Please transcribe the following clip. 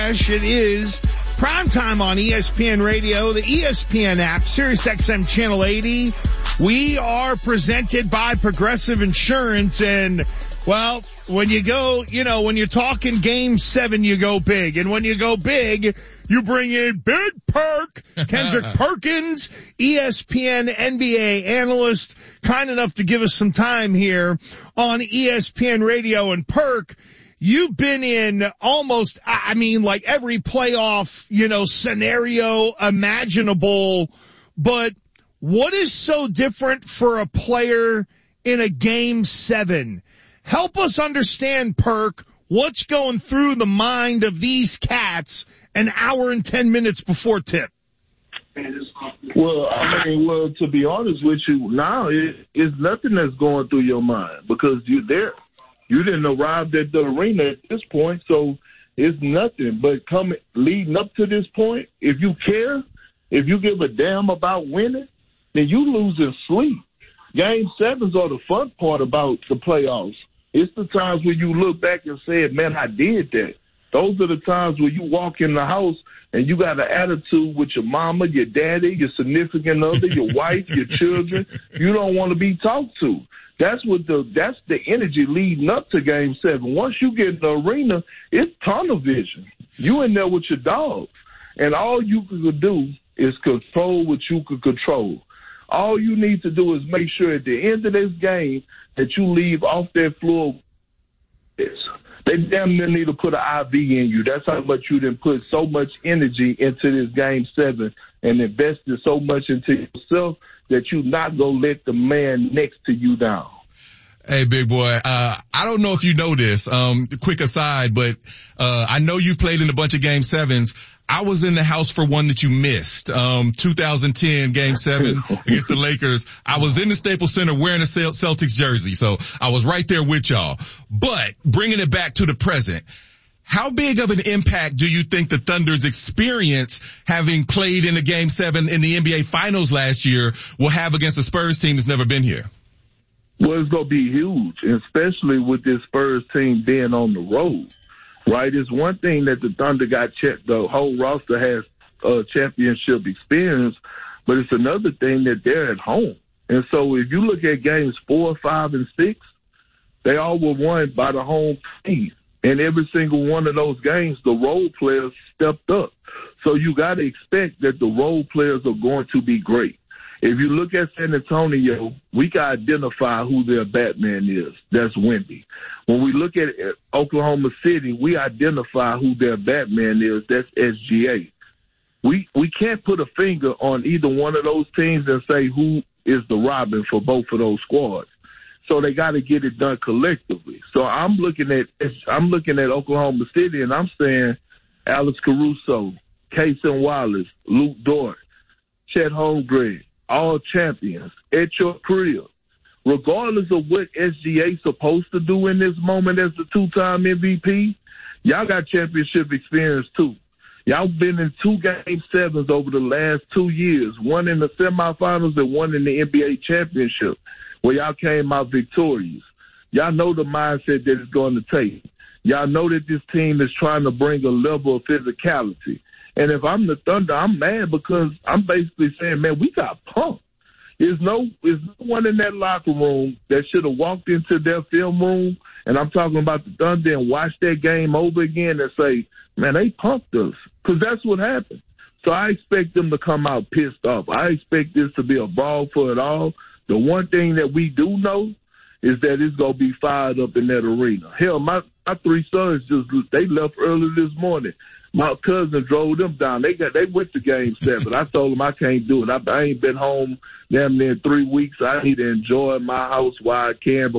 Fresh. It is primetime on ESPN Radio, the ESPN app, SiriusXM Channel 80. We are presented by Progressive Insurance, and, well, when you go, when you're talking Game 7, you go big. And when you go big, you bring in Big Perk. Kendrick Perkins, ESPN NBA analyst, kind enough to give us some time here on ESPN Radio. And Perk, you've been in almost, like every playoff, scenario imaginable. But what is so different for a player in a Game 7? Help us understand, Perk, what's going through the mind of these cats an hour and 10 minutes before tip. Well, to be honest with you, now it's nothing that's going through your mind because you're there. You didn't arrive at the arena at this point, so it's nothing. But leading up to this point, if you care, if you give a damn about winning, then you losing sleep. Game 7s are the fun part about the playoffs. It's the times when you look back and say, man, I did that. Those are the times when you walk in the house and you got an attitude with your mama, your daddy, your significant other, your wife, your children. You don't want to be talked to. That's the energy leading up to Game 7. Once you get in the arena, it's tunnel vision. You in there with your dogs. And all you can do is control what you can control. All you need to do is make sure at the end of this game that you leave off that floor. They damn near need to put an IV in you. That's how much you didn't put so much energy into this Game 7 and invested so much into yourself that you're not going to let the man next to you down. Hey, big boy, I don't know if you know this, quick aside, but I know you've played in a bunch of Game 7s. I was in the house for one that you missed, 2010 Game 7 against the Lakers. I was in the Staples Center wearing a Celtics jersey, so I was right there with y'all. But bringing it back to the present, how big of an impact do you think the Thunder's experience, having played in a Game 7 in the NBA Finals last year, will have against a Spurs team that's never been here? Well, it's going to be huge, especially with this Spurs team being on the road, right? It's one thing that the Thunder got the whole roster has championship experience, but it's another thing that they're at home. And so if you look at games 4, 5, and 6, they all were won by the home team. And every single one of those games, the role players stepped up. So you got to expect that the role players are going to be great. If you look at San Antonio, we can identify who their Batman is. That's Wemby. When we look at Oklahoma City, we identify who their Batman is. That's SGA. We can't put a finger on either one of those teams and say who is the Robin for both of those squads. So they got to get it done collectively. So I'm looking at Oklahoma City, and I'm saying Alex Caruso, Cason Wallace, Luke Dort, Chet Holmgren, all champions at your crib. Regardless of what SGA's supposed to do in this moment as the two-time MVP, y'all got championship experience too. Y'all been in 2 Game 7s over the last 2 years, one in the semifinals and one in the NBA championship, where y'all came out victorious. Y'all know the mindset that it's going to take. Y'all know that this team is trying to bring a level of physicality. And if I'm the Thunder, I'm mad because I'm basically saying, man, we got pumped. There's no one in that locker room that should have walked into their film room, and I'm talking about the Thunder, and watched that game over again and say, man, they pumped us, because that's what happened. So I expect them to come out pissed off. I expect this to be a brawl for it all. The one thing that we do know is that it's going to be fired up in that arena. Hell, my 3 sons they left early this morning. My cousin drove them down. They went to Game 7. I told them I can't do it. I ain't been home damn near 3 weeks. I need to enjoy my house while I can